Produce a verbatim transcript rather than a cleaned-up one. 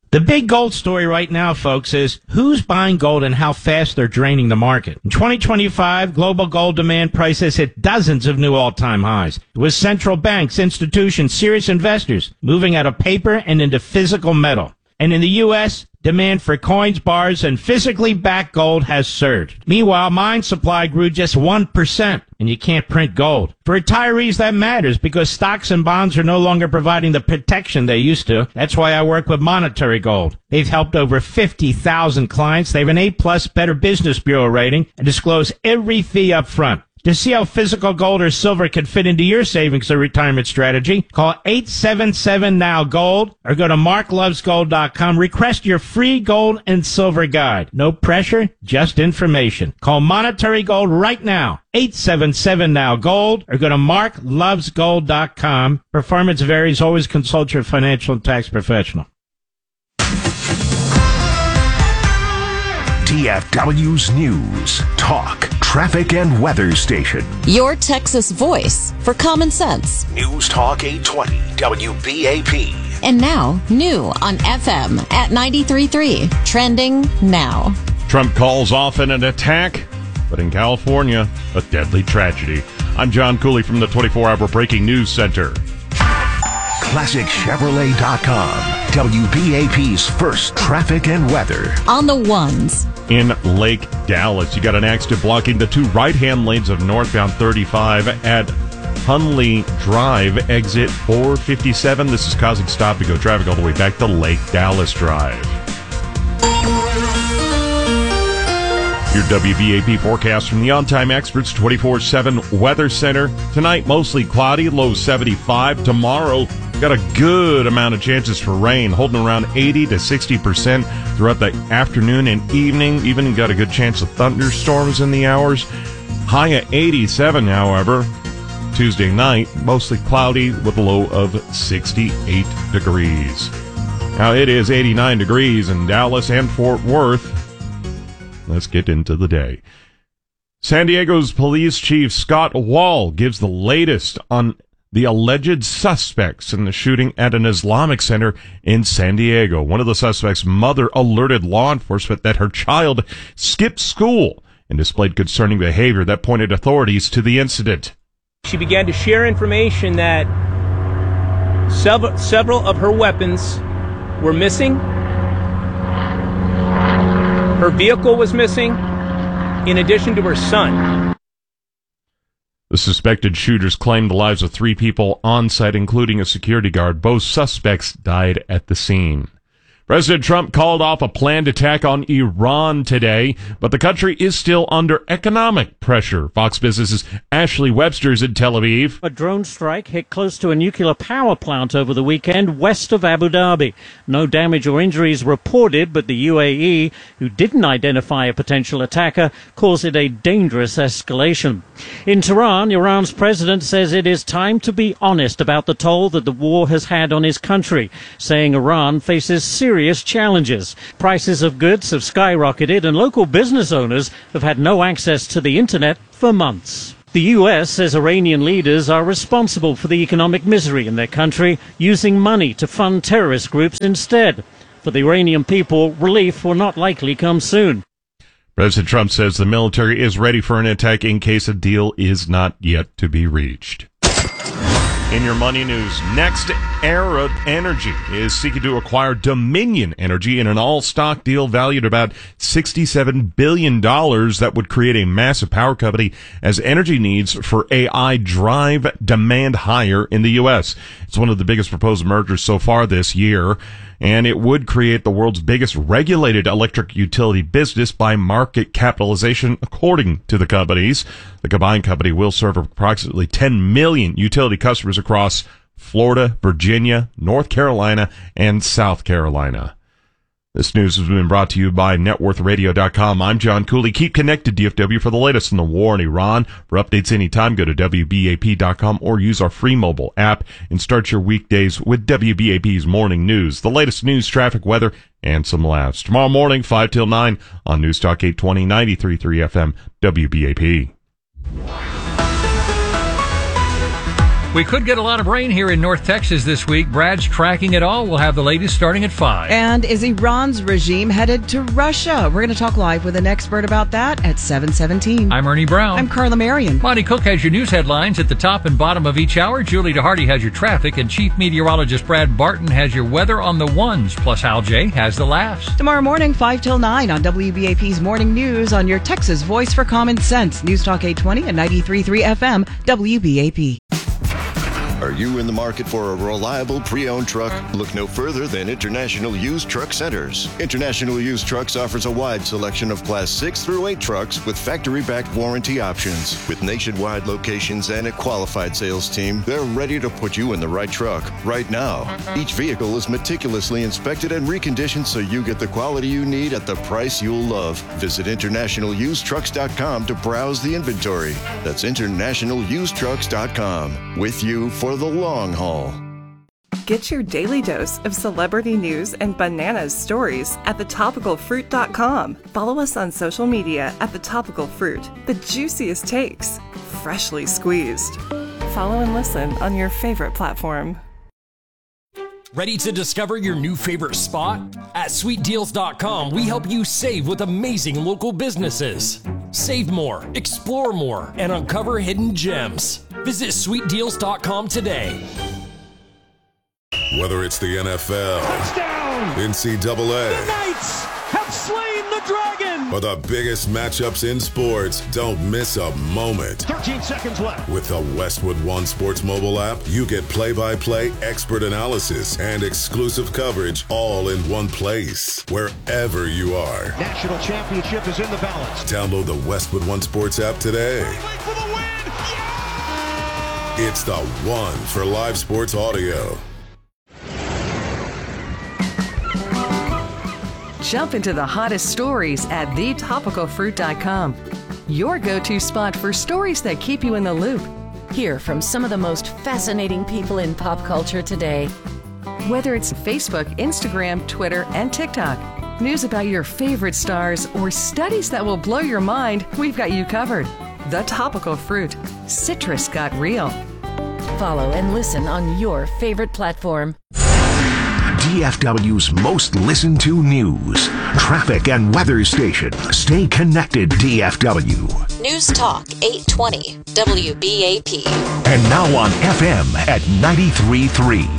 The big gold story right now, folks, is who's buying gold and how fast they're draining the market. In twenty twenty-five, global gold demand prices hit dozens of new all-time highs, with central banks, institutions, serious investors moving out of paper and into physical metal. And in the U S, demand for coins, bars, and physically backed gold has surged. Meanwhile, mine supply grew just one percent, and you can't print gold. For retirees, that matters because stocks and bonds are no longer providing the protection they used to. That's why I work with Monetary Gold. They've helped over fifty thousand clients. They have an A-plus Better Business Bureau rating and disclose every fee up front. To see how physical gold or silver can fit into your savings or retirement strategy, call eight seven seven now gold or go to mark loves gold dot com. Request your free gold and silver guide. No pressure, just information. Call Monetary Gold right now, eight seven seven now gold or go to mark loves gold dot com. Performance varies. Always consult your financial and tax professional. D F W's News, Talk, Traffic and Weather Station. Your Texas voice for common sense. News Talk eight twenty W B A P. And now, new on F M at ninety-three point three. Trending now. Trump calls off an attack, but in California, a deadly tragedy. I'm John Cooley from the twenty-four hour Breaking News Center. Classic Chevrolet dot com, W B A P's first traffic and weather. On the ones. In Lake Dallas, you got an accident blocking the two right-hand lanes of northbound thirty-five at Hunley Drive, exit four fifty-seven. This is causing stop-and-go traffic all the way back to Lake Dallas Drive. Your W B A P forecast from the On-Time Experts twenty-four seven Weather Center. Tonight, mostly cloudy, low seventy-five. Tomorrow, got a good amount of chances for rain, holding around eighty to sixty percent throughout the afternoon and evening. Even got a good chance of thunderstorms in the hours. High at eighty-seven, however. Tuesday night, mostly cloudy with a low of sixty-eight degrees. Now, it is eighty-nine degrees in Dallas and Fort Worth. Let's get into the day. San Diego's police chief Scott Wall gives the latest on the alleged suspects in the shooting at an Islamic center in San Diego. One of the suspects' mother alerted law enforcement that her child skipped school and displayed concerning behavior that pointed authorities to the incident. She began to share information that several, several of her weapons were missing. Her vehicle was missing, in addition to her son. The suspected shooters claimed the lives of three people on site, including a security guard. Both suspects died at the scene. President Trump called off a planned attack on Iran today, but the country is still under economic pressure. Fox Business's Ashley Webster is in Tel Aviv. A drone strike hit close to a nuclear power plant over the weekend west of Abu Dhabi. No damage or injuries reported, but the U A E, who didn't identify a potential attacker, calls it a dangerous escalation. In Tehran, Iran's president says it is time to be honest about the toll that the war has had on his country, saying Iran faces serious challenges. Prices of goods have skyrocketed and local business owners have had no access to the internet for months. The U S says Iranian leaders are responsible for the economic misery in their country, using money to fund terrorist groups instead. For the Iranian people, relief will not likely come soon. President Trump says the military is ready for an attack in case a deal is not yet to be reached. In your money news, Next Era Energy is seeking to acquire Dominion Energy in an all-stock deal valued at about sixty-seven billion dollars that would create a massive power company as energy needs for A I drive demand higher in the U S. It's one of the biggest proposed mergers so far this year, and it would create the world's biggest regulated electric utility business by market capitalization, according to the companies. The combined company will serve approximately ten million utility customers across Florida, Virginia, North Carolina, and South Carolina. This news has been brought to you by net worth radio dot com. I'm John Cooley. Keep connected, D F W, for the latest in the war in Iran. For updates anytime, go to W B A P dot com or use our free mobile app and start your weekdays with W B A P's morning news. The latest news, traffic, weather, and some laughs. Tomorrow morning, five till nine on News Talk eight twenty, ninety-three point three F M, W B A P. We could get a lot of rain here in North Texas this week. Brad's tracking it all. We'll have the latest starting at five. And is Iran's regime headed to Russia? We're going to talk live with an expert about that at seven seventeen. I'm Ernie Brown. I'm Carla Marion. Monty Cook has your news headlines at the top and bottom of each hour. Julie DeHarty has your traffic, and Chief Meteorologist Brad Barton has your weather on the ones. Plus, Al J has the laughs. Tomorrow morning, five till nine on W B A P's Morning News on your Texas Voice for Common Sense. News Talk eight twenty and ninety-three point three F M, W B A P. Are you in the market for a reliable pre-owned truck? Look no further than International Used Truck Centers. International Used Trucks offers a wide selection of Class six through eight trucks with factory-backed warranty options. With nationwide locations and a qualified sales team, they're ready to put you in the right truck right now. Each vehicle is meticulously inspected and reconditioned so you get the quality you need at the price you'll love. Visit international used trucks dot com to browse the inventory. That's international used trucks dot com. With you for the long haul. Get your daily dose of celebrity news and bananas stories at the topical fruit dot com. Follow us on social media at The Topical Fruit. The juiciest takes, freshly squeezed. Follow and listen on your favorite platform. Ready to discover your new favorite spot? At sweet deals dot com, we help you save with amazing local businesses. Save more, explore more, and uncover hidden gems. Visit sweet deals dot com today. Whether it's the N F L, touchdown, N C double A, the Knights have slain the dragon, or the biggest matchups in sports, don't miss a moment. thirteen seconds left. With the Westwood One Sports mobile app, you get play-by-play, expert analysis, and exclusive coverage all in one place, wherever you are. National championship is in the balance. Download the Westwood One Sports app today. For the win. Yeah! It's the one for live sports audio. Jump into the hottest stories at the topical fruit dot com. Your go-to spot for stories that keep you in the loop. Hear from some of the most fascinating people in pop culture today. Whether it's Facebook, Instagram, Twitter, and TikTok, news about your favorite stars, or studies that will blow your mind, we've got you covered. The Topical Fruit. Citrus got real. Follow and listen on your favorite platform. D F W's most listened to news, traffic, and weather station. Stay connected, D F W. News Talk eight twenty, W B A P. And now on F M at ninety-three point three.